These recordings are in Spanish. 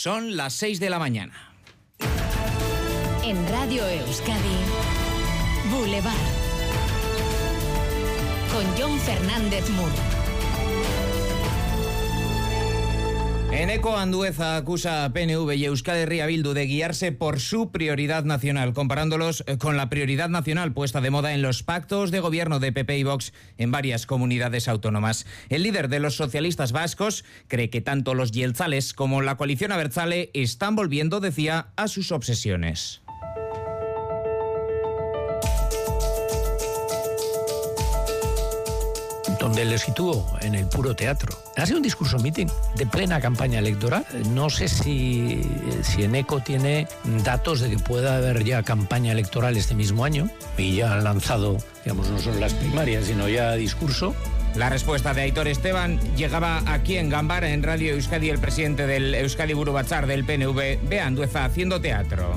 Son las 6 de la mañana. En Radio Euskadi, Boulevard. Con Jon Fernández Mur. Eneko Andueza acusa a PNV y Euskal Herria Bildu de guiarse por su prioridad nacional, comparándolos con la prioridad nacional puesta de moda en los pactos de gobierno de PP y Vox en varias comunidades autónomas. El líder de los socialistas vascos cree que tanto los jeltzales como la coalición abertzale están volviendo, decía, a sus obsesiones. Donde le sitúo en el puro teatro. Ha sido un discurso meeting de plena campaña electoral. No sé si Eneko tiene datos de que pueda haber ya campaña electoral este mismo año y ya han lanzado, digamos, no son las primarias, sino ya discurso. La respuesta de Aitor Esteban llegaba aquí en Ganbara, en Radio Euskadi, el presidente del Euskadi Buru Batzar del PNV, ve a Andueza haciendo teatro.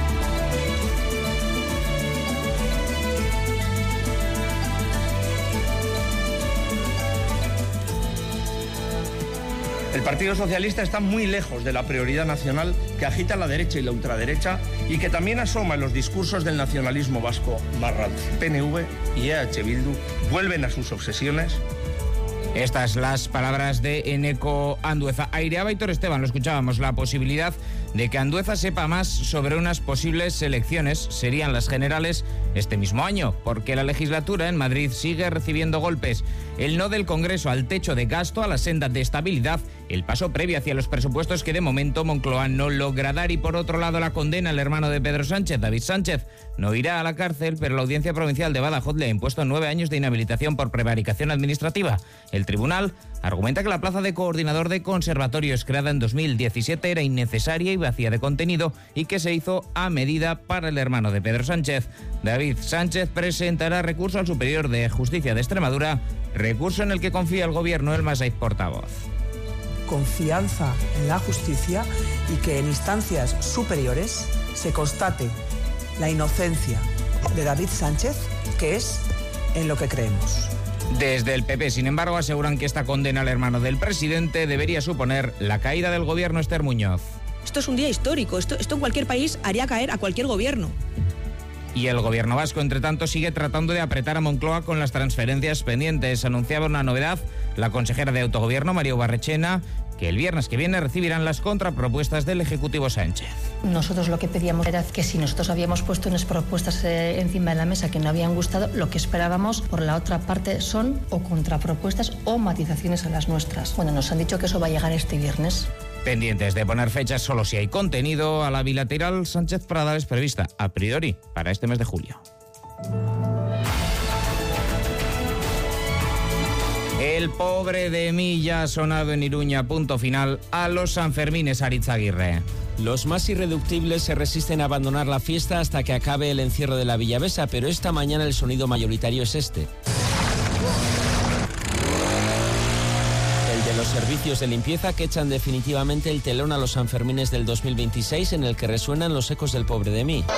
El Partido Socialista está muy lejos de la prioridad nacional que agita la derecha y la ultraderecha y que también asoma en los discursos del nacionalismo vasco más rancio. PNV y EH Bildu vuelven a sus obsesiones. Estas las palabras de Eneko Andueza. Aireaba Aitor Esteban, lo escuchábamos, la posibilidad de que Andueza sepa más sobre unas posibles elecciones, serían las generales este mismo año, porque la legislatura en Madrid sigue recibiendo golpes. El no del Congreso al techo de gasto, a la senda de estabilidad, el paso previo hacia los presupuestos que de momento Moncloa no logra dar, y por otro lado la condena al hermano de Pedro Sánchez, David Sánchez. No irá a la cárcel, pero la Audiencia Provincial de Badajoz le ha impuesto 9 años de inhabilitación por prevaricación administrativa. El tribunal argumenta que la plaza de coordinador de conservatorios creada en 2017 era innecesaria y vacía de contenido y que se hizo a medida para el hermano de Pedro Sánchez. David Sánchez presentará recurso al Superior de Justicia de Extremadura, recurso en el que confía el gobierno. El Masaiz, portavoz. Confianza en la justicia y que en instancias superiores se constate la inocencia de David Sánchez, que es en lo que creemos. Desde el PP, sin embargo, aseguran que esta condena al hermano del presidente debería suponer la caída del gobierno. Esther Muñoz. Esto es un día histórico, esto en cualquier país haría caer a cualquier gobierno. Y el gobierno vasco, entre tanto, sigue tratando de apretar a Moncloa con las transferencias pendientes. Anunciaba una novedad la consejera de Autogobierno, María Barrechena, que el viernes que viene recibirán las contrapropuestas del Ejecutivo Sánchez. Nosotros lo que pedíamos era que si nosotros habíamos puesto unas propuestas encima de la mesa que no habían gustado, lo que esperábamos por la otra parte son o contrapropuestas o matizaciones a las nuestras. Bueno, nos han dicho que eso va a llegar este viernes. Pendientes de poner fechas solo si hay contenido a la bilateral Sánchez-Prada es prevista, a priori, para este mes de julio. El pobre de mí ya ha sonado en Iruña, punto final a los Sanfermines, Aritz Aguirre. Los más irreductibles se resisten a abandonar la fiesta hasta que acabe el encierro de la Villavesa, pero esta mañana el sonido mayoritario es este. El de los servicios de limpieza que echan definitivamente el telón a los Sanfermines del 2026, en el que resuenan los ecos del pobre de mí.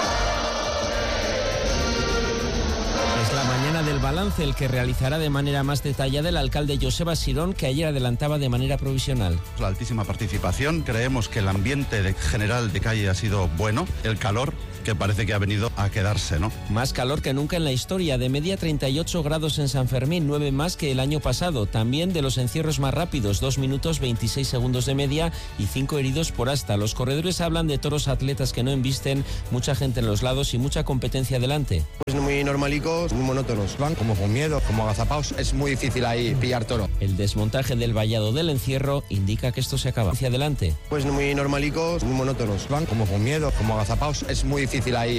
Del balance, el que realizará de manera más detallada el alcalde Joseba Sirón, que ayer adelantaba de manera provisional. La altísima participación, creemos que el ambiente general de calle ha sido bueno, el calor que parece que ha venido a quedarse, ¿no? Más calor que nunca en la historia, de media 38 grados en San Fermín, 9 más que el año pasado. También de los encierros más rápidos, 2 minutos 26 segundos de media y 5 heridos por asta. Los corredores hablan de toros atletas que no embisten, mucha gente en los lados y mucha competencia delante. Pues muy normalicos, muy monótonos. Van como con miedo, como agazapados. Es muy difícil ahí pillar toro. El desmontaje del vallado del encierro indica que esto se acaba. Hacia adelante. Pues muy normalicos, muy monótonos. Van como con miedo, como agazapados. Es muy difícil ahí